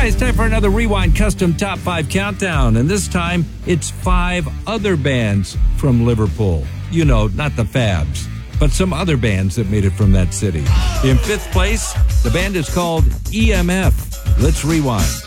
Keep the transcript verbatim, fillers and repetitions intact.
Hi, it's time for another Rewind Custom Top five Countdown, and this time it's five other bands from Liverpool. You know, not the Fabs, but some other bands that made it from that city. In fifth place, the band is called E M F. Let's rewind.